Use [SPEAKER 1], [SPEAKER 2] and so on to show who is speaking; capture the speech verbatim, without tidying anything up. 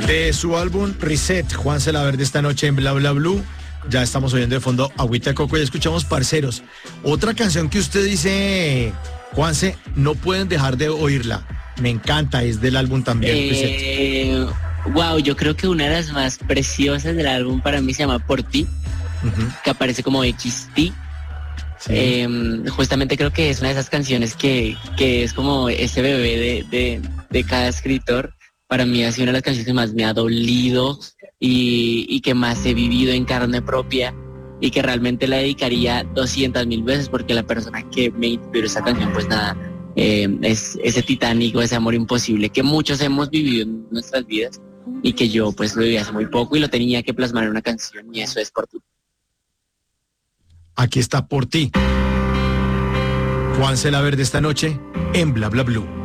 [SPEAKER 1] De su álbum Reset, Juanse Laverde esta noche en Bla Bla Blue. Ya estamos oyendo de fondo Agüita de Coco y escuchamos Parceros. Otra canción que usted dice, Juanse, no pueden dejar de oírla. Me encanta, es del álbum también.
[SPEAKER 2] Eh, wow, yo creo que una de las más preciosas del álbum para mí se llama Por Ti, uh-huh. que aparece como X T. Sí. Eh, justamente creo que es una de esas canciones que, que es como ese bebé de, de, de cada escritor. Para mí ha sido una de las canciones que más me ha dolido y, y que más he vivido en carne propia y que realmente la dedicaría doscientas mil veces porque la persona que me inspiró esa canción, pues nada, eh, es ese titánico, ese amor imposible que muchos hemos vivido en nuestras vidas y que yo pues lo viví hace muy poco y lo tenía que plasmar en una canción y eso es Por Ti.
[SPEAKER 1] Aquí está Por Ti. Juanse Laverde esta noche en Bla Bla Blue.